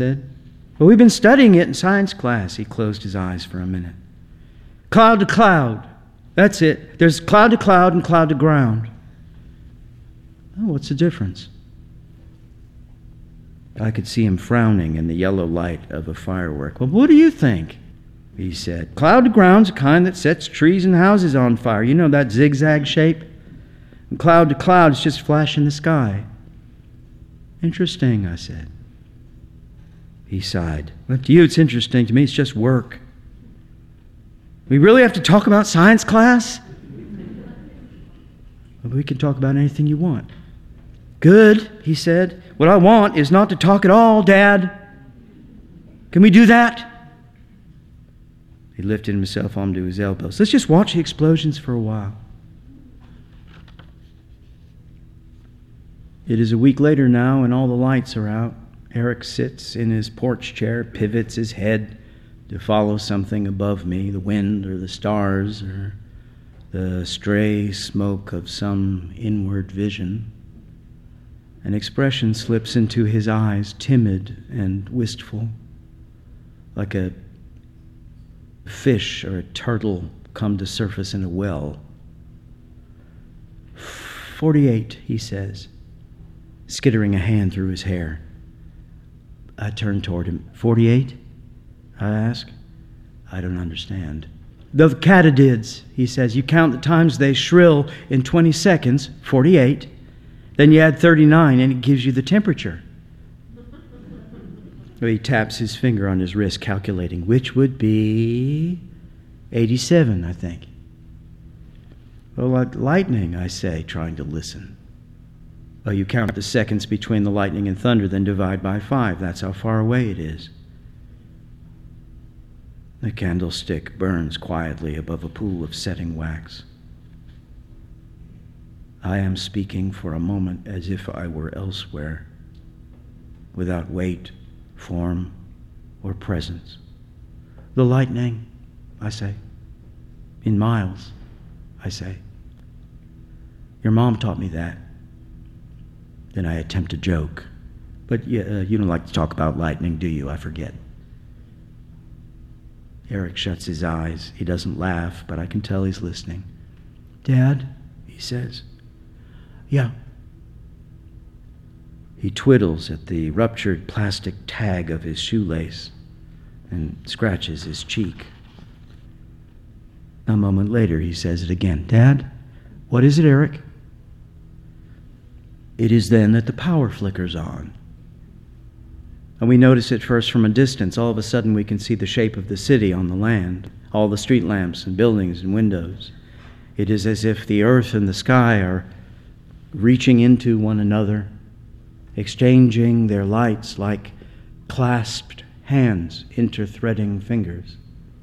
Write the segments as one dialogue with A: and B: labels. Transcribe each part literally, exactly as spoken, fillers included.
A: said. Well, we've been studying it in science class. He closed his eyes for a minute. Cloud to cloud. That's it. There's cloud to cloud and cloud to ground. Oh, what's the difference? I could see him frowning in the yellow light of a firework. Well, what do you think? He said. Cloud to ground's the kind that sets trees and houses on fire. You know that zigzag shape? And cloud to cloud is just flash in the sky. Interesting, I said. He sighed. Well, to you it's interesting. To me it's just work. We really have to talk about science class? Well, we can talk about anything you want. Good, he said. What I want is not to talk at all, Dad. Can we do that? He lifted himself onto his elbows. Let's just watch the explosions for a while. It is a week later now, and all the lights are out. Eric sits in his porch chair, pivots his head to follow something above me, the wind or the stars or the stray smoke of some inward vision. An expression slips into his eyes, timid and wistful, like a fish or a turtle come to surface in a well. Forty-eight, he says, skittering a hand through his hair. I turn toward him. Forty-eight? I ask. I don't understand. The katydids, he says. You count the times they shrill in twenty seconds, forty-eight. Then you add thirty-nine and it gives you the temperature. He taps his finger on his wrist, calculating, which would be eighty-seven, I think. Well, like lightning, I say, trying to listen. Well, you count the seconds between the lightning and thunder, then divide by five. That's how far away it is. The candlestick burns quietly above a pool of setting wax. I am speaking for a moment as if I were elsewhere, without weight, form, or presence. The lightning, I say. In miles, I say. Your mom taught me that. Then I attempt a joke. But you, uh, you don't like to talk about lightning, do you? I forget. Eric shuts his eyes. He doesn't laugh, but I can tell he's listening. Dad, he says. Yeah. He twiddles at the ruptured plastic tag of his shoelace and scratches his cheek. A moment later, he says it again. Dad, what is it, Eric? It is then that the power flickers on. And we notice it first from a distance. All of a sudden, we can see the shape of the city on the land, all the street lamps and buildings and windows. It is as if the earth and the sky are reaching into one another, exchanging their lights like clasped hands, interthreading fingers.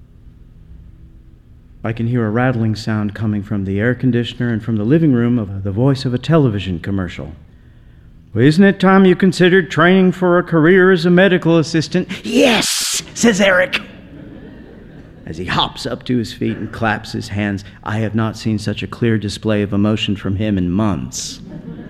A: I can hear a rattling sound coming from the air conditioner and from the living room of the voice of a television commercial. Well, isn't it time you considered training for a career as a medical assistant? Yes, says Eric. As he hops up to his feet and claps his hands, I have not seen such a clear display of emotion from him in months.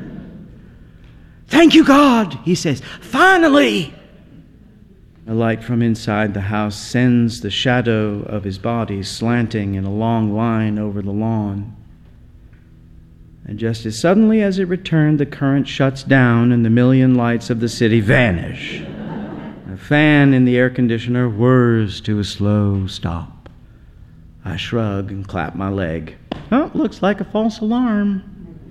A: Thank you, God, he says. Finally! A light from inside the house sends the shadow of his body slanting in a long line over the lawn. And just as suddenly as it returned, the current shuts down and the million lights of the city vanish. A fan in the air conditioner whirs to a slow stop. I shrug and clap my leg. Oh, looks like a false alarm.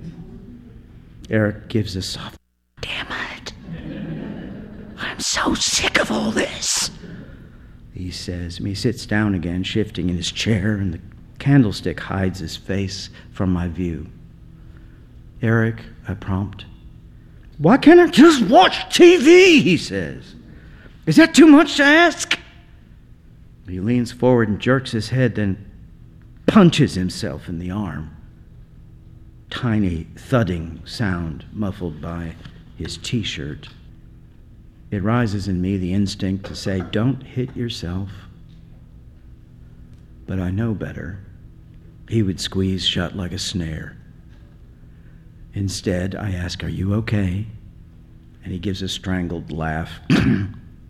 A: Eric gives a soft, damn it. I'm so sick of all this, he says. He sits down again, shifting in his chair, and the candlestick hides his face from my view. Eric, I prompt. Why can't I just watch T V, he says. Is that too much to ask? He leans forward and jerks his head, then punches himself in the arm. Tiny thudding sound muffled by his T-shirt. It rises in me the instinct to say, don't hit yourself. But I know better. He would squeeze shut like a snare. Instead, I ask, are you okay? And he gives a strangled laugh.